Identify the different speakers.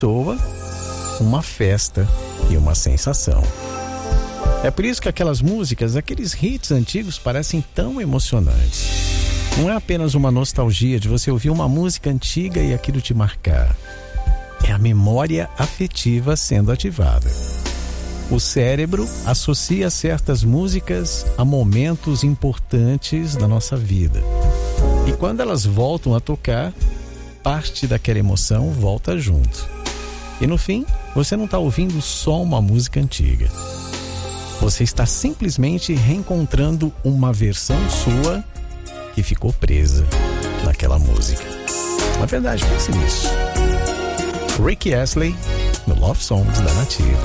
Speaker 1: soa uma festa e uma sensação. É por isso que aquelas músicas, aqueles hits antigos parecem tão emocionantes. Não é apenas uma nostalgia de você ouvir uma música antiga e aquilo te marcar. É a memória afetiva sendo ativada. O cérebro associa certas músicas a momentos importantes da nossa vida. E quando elas voltam a tocar, parte daquela emoção volta junto. E no fim, você não está ouvindo só uma música antiga. Você está simplesmente reencontrando uma versão sua que ficou presa naquela música. Na verdade, pense nisso. Rick Astley, no Love Songs da Nativa.